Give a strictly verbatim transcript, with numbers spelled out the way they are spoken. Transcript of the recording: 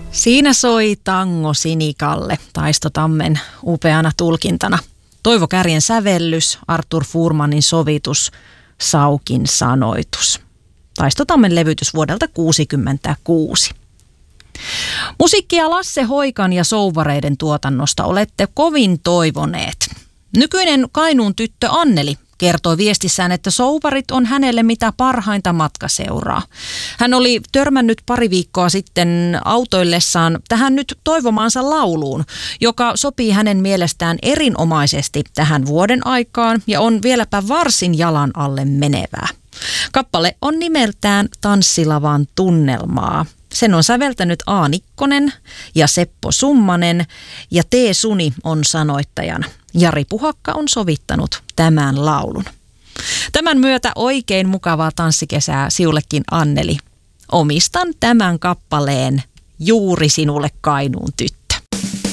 Siinä soi tango Sinikalle Taisto Tammen upeana tulkintana. Toivo Kärjen sävellys, Artur Fuhrmanin sovitus, Saukin sanoitus. Taisto Tammen levytys vuodelta kuusikymmentäkuusi. Musiikkia Lasse Hoikan ja Souvareiden tuotannosta olette kovin toivoneet. Nykyinen Kainuun tyttö Anneli kertoi viestissään, että Souvarit on hänelle mitä parhainta matkaseuraa. Hän oli törmännyt pari viikkoa sitten autoillessaan tähän nyt toivomaansa lauluun, joka sopii hänen mielestään erinomaisesti tähän vuoden aikaan ja on vieläpä varsin jalan alle menevää. Kappale on nimeltään Tanssilavan tunnelmaa. Sen on säveltänyt A. Nikkonen ja Seppo Summanen ja T. Suni on sanoittajana. Jari Puhakka on sovittanut tämän laulun. Tämän myötä oikein mukavaa tanssikesää siullekin Anneli. Omistan tämän kappaleen juuri sinulle Kainuun tyttö.